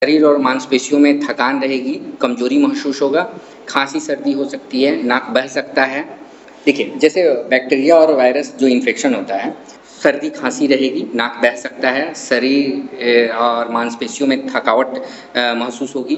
शरीर और मांसपेशियों में थकान रहेगी, कमजोरी महसूस होगा, खांसी सर्दी हो सकती है, नाक बह सकता है। देखिए, जैसे बैक्टीरिया और वायरस जो इन्फेक्शन होता है, सर्दी खांसी रहेगी, नाक बह सकता है, शरीर और मांसपेशियों में थकावट महसूस होगी,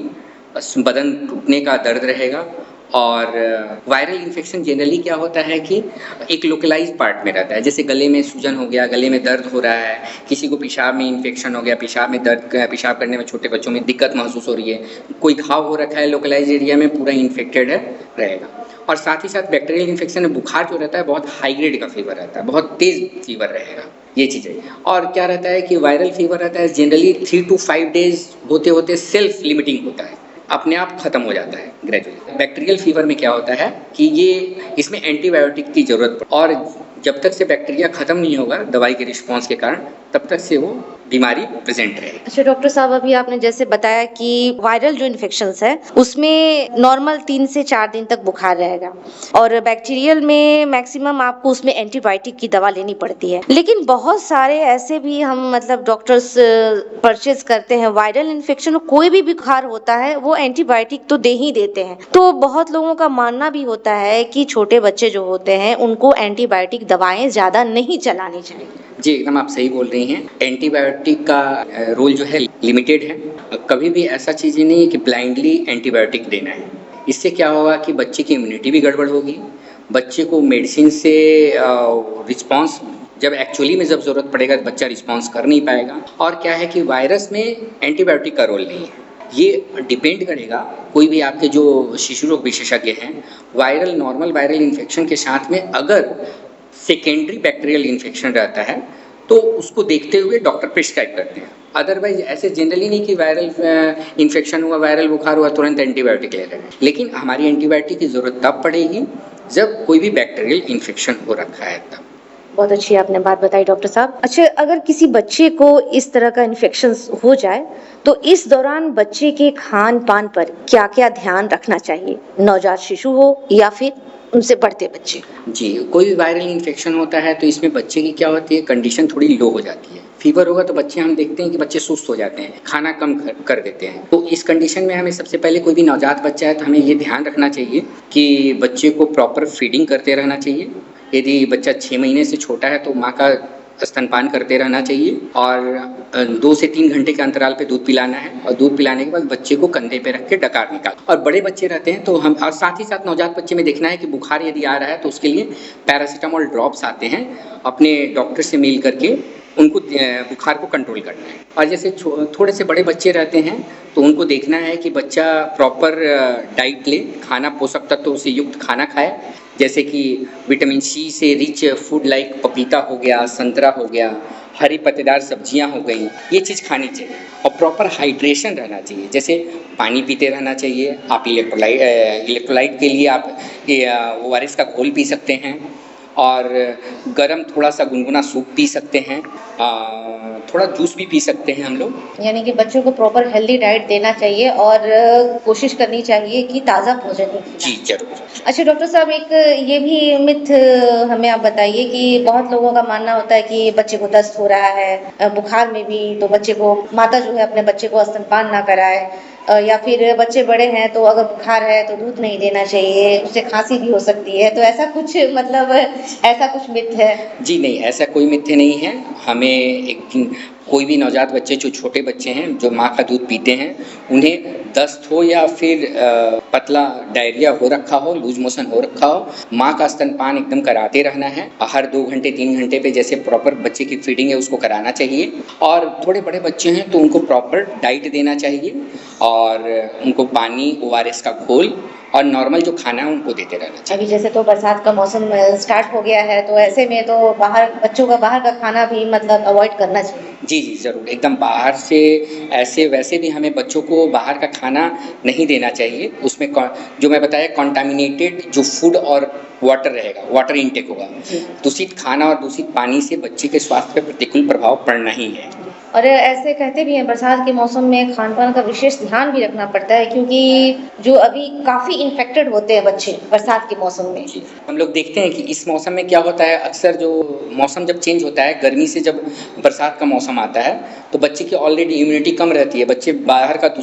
बदन टूटने का दर्द रहेगा। और वायरल इन्फेक्शन जनरली क्या होता है कि एक लोकलाइज्ड पार्ट में रहता है, जैसे गले में सूजन हो गया, गले में दर्द हो रहा है, किसी को पेशाब में इन्फेक्शन हो गया, पेशाब में दर्द, पेशाब करने में छोटे बच्चों में दिक्कत महसूस हो रही है, कोई घाव हो रखा है लोकलाइज्ड एरिया में, पूरा इन्फेक्टेड है रहेगा। और साथ ही साथ बैक्टीरियल इन्फेक्शन में बुखार जो रहता है बहुत हाई ग्रेड का फीवर रहता है, बहुत तेज फीवर रहेगा, ये चीज़ें। और क्या रहता है कि वायरल फीवर रहता है जनरली 3 to 5 डेज होते होते सेल्फ लिमिटिंग होता है, अपने आप खत्म हो जाता है ग्रेजुअली। बैक्टीरियल फीवर में क्या होता है कि ये इसमें एंटीबायोटिक की जरूरत पड़ती है, और जब तक से बैक्टीरिया खत्म नहीं होगा दवाई के रिस्पॉन्स के कारण, तब तक से वो बीमारी प्रेजेंट रहेगी। अच्छा डॉक्टर साहब, अभी आपने जैसे बताया कि वायरल जो इन्फेक्शंस है उसमें नॉर्मल 3 से 4 दिन तक बुखार रहेगा, और बैक्टीरियल में मैक्सिमम आपको उसमें एंटीबायोटिक की दवा लेनी पड़ती है। लेकिन बहुत सारे ऐसे भी हम मतलब डॉक्टर्स परचेज करते हैं, वायरल इन्फेक्शन कोई भी बुखार होता है वो एंटीबायोटिक तो दे ही देते हैं। तो बहुत लोगों का मानना भी होता है कि छोटे बच्चे जो होते हैं उनको एंटीबायोटिक दवाएं ज्यादा नहीं चलानी चाहिए। जी, एकदम आप सही बोल रही हैं। एंटीबायोटिक का रोल जो है लिमिटेड है। कभी भी ऐसा चीज़ ही नहीं है कि ब्लाइंडली एंटीबायोटिक देना है। इससे क्या होगा कि बच्चे की इम्यूनिटी भी गड़बड़ होगी, बच्चे को मेडिसिन से रिस्पॉन्स जब एक्चुअली में जब ज़रूरत पड़ेगा तो बच्चा रिस्पॉन्स कर नहीं पाएगा। और क्या है कि वायरस में एंटीबायोटिक का रोल नहीं है, ये डिपेंड करेगा। कोई भी आपके जो शिशु रोग विशेषज्ञ हैं, वायरल नॉर्मल वायरल इन्फेक्शन के साथ में अगर सेकेंडरी बैक्टीरियल इन्फेक्शन रहता है तो उसको देखते हुए डॉक्टर प्रिस्क्राइब करते हैं। अदरवाइज ऐसे जनरली नहीं कि वायरल इन्फेक्शन हुआ, वायरल बुखार हुआ, तुरंत एंटीबायोटिक ले रहे हैं। लेकिन हमारी एंटीबायोटिक की ज़रूरत तब पड़ेगी जब कोई भी बैक्टीरियल इन्फेक्शन हो रखा है तब। बहुत अच्छी आपने बात बताई डॉक्टर साहब। अच्छा, अगर किसी बच्चे को इस तरह का इन्फेक्शन हो जाए तो इस दौरान बच्चे के खान पान पर क्या क्या ध्यान रखना चाहिए, नवजात शिशु हो या फिर उनसे बढ़ते बच्चे? जी, कोई भी वायरल इन्फेक्शन होता है तो इसमें बच्चे की क्या होती है, कंडीशन थोड़ी लो हो जाती है। फीवर होगा तो बच्चे हम देखते हैं कि बच्चे सुस्त हो जाते हैं, खाना कम कर देते हैं। तो इस कंडीशन में हमें सबसे पहले कोई भी नवजात बच्चा है तो हमें ये ध्यान रखना चाहिए कि बच्चे को प्रॉपर फीडिंग करते रहना चाहिए। यदि बच्चा 6 महीने से छोटा है तो माँ का स्तनपान करते रहना चाहिए, और 2 से 3 घंटे के अंतराल पे दूध पिलाना है, और दूध पिलाने के बाद बच्चे को कंधे पे रख के डकार निकाल। और बड़े बच्चे रहते हैं तो हम, और साथ ही साथ नवजात बच्चे में देखना है कि बुखार यदि आ रहा है तो उसके लिए पैरासीटामोल ड्रॉप्स आते हैं, अपने डॉक्टर से मिल करके उनको बुखार को कंट्रोल करना है। और जैसे थोड़े से बड़े बच्चे रहते हैं तो उनको देखना है कि बच्चा प्रॉपर डाइट ले, खाना पोषक तत्व से युक्त खाना खाए, जैसे कि विटामिन सी से रिच फूड लाइक पपीता हो गया, संतरा हो गया, हरी पत्तेदार सब्जियां हो गई, ये चीज़ खानी चाहिए। और प्रॉपर हाइड्रेशन रहना चाहिए, जैसे पानी पीते रहना चाहिए। आप इलेक्ट्रोलाइट के लिए आप ORS का घोल पी सकते हैं, और गरम थोड़ा सा गुनगुना सूप पी सकते हैं, थोड़ा जूस भी पी सकते हैं हम लोग। यानी कि बच्चों को प्रॉपर हेल्दी डाइट देना चाहिए और कोशिश करनी चाहिए कि ताज़ा भोजन ही खिलाएं। जी जरूर। अच्छा डॉक्टर साहब, एक ये भी मिथ हमें आप बताइए कि बहुत लोगों का मानना होता है कि बच्चे को दस्त हो रहा है, बुखार में भी, तो बच्चे को, माता जो है अपने बच्चे को स्तनपान ना कराए, या फिर बच्चे बड़े हैं तो अगर बुखार है तो दूध नहीं देना चाहिए, उससे खांसी भी हो सकती है। तो ऐसा कुछ मतलब ऐसा कुछ मिथ है? जी नहीं, ऐसा कोई मिथ्य नहीं है। हमें कोई भी नवजात बच्चे जो छोटे बच्चे हैं जो माँ का दूध पीते हैं, उन्हें दस्त हो या फिर पतला डायरिया हो रखा हो, लूज मोशन हो रखा हो, माँ का स्तनपान एकदम कराते रहना है। हर 2 घंटे 3 घंटे पे जैसे प्रॉपर बच्चे की फीडिंग है उसको कराना चाहिए। और थोड़े बड़े बच्चे हैं तो उनको प्रॉपर डाइट देना चाहिए, और उनको पानी, ORS का घोल और नॉर्मल जो खाना है उनको देते रहना चाहिए। अभी जैसे तो बरसात का मौसम स्टार्ट हो गया है, तो ऐसे में तो बच्चों का बाहर का खाना भी मतलब अवॉइड करना चाहिए। जी जी ज़रूर, एकदम बाहर से ऐसे वैसे भी हमें बच्चों को बाहर का खाना नहीं देना चाहिए। उसमें जो मैं बताया कॉन्टामिनेटेड जो फूड और वाटर रहेगा, वाटर इनटेक होगा, दूषित खाना और दूषित पानी से बच्चे के स्वास्थ्य पर प्रतिकूल प्रभाव पड़ना ही है। और ऐसे कहते भी हैं बरसात के मौसम में खान पान का विशेष ध्यान भी रखना पड़ता है, क्योंकि जो अभी काफी इन्फेक्टेड होते हैं बच्चे बरसात के मौसम में। जी, हम लोग देखते हैं कि इस मौसम में क्या होता है, अक्सर जो मौसम जब चेंज होता है, गर्मी से जब बरसात का मौसम आता है, तो बच्चे की ऑलरेडी इम्यूनिटी कम रहती है, बच्चे बाहर का